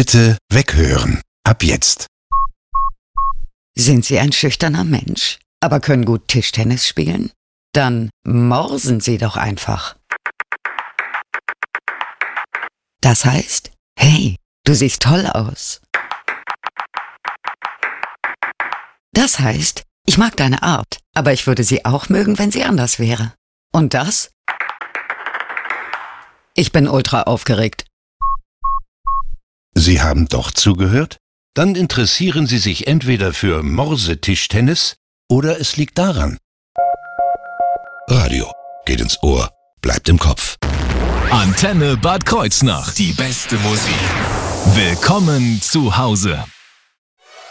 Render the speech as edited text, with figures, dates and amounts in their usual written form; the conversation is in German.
Bitte weghören. Ab jetzt. Sind Sie ein schüchterner Mensch, aber können gut Tischtennis spielen? Dann morsen Sie doch einfach. Das heißt, hey, du siehst toll aus. Das heißt, ich mag deine Art, aber ich würde sie auch mögen, wenn sie anders wäre. Und das? Ich bin ultra aufgeregt. Sie haben doch zugehört? Dann interessieren Sie sich entweder für Morsetischtennis oder es liegt daran. Radio geht ins Ohr, bleibt im Kopf. Antenne Bad Kreuznach. Die beste Musik. Willkommen zu Hause.